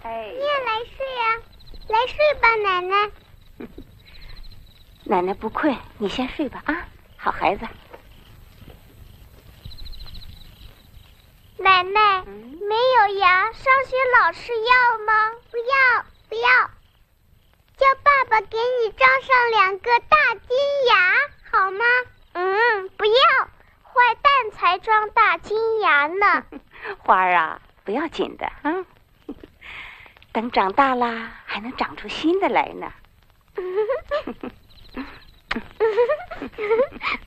哎， 你也来睡啊，来睡吧，奶奶。 奶奶不困，你先睡吧啊，好孩子。 奶奶，没有牙，上学老师要吗？不要，不要。叫爸爸给你装上2个大金牙，好吗？不要，坏蛋才装大金牙呢。 花儿啊，不要紧的啊，等长大啦，还能长出新的来呢。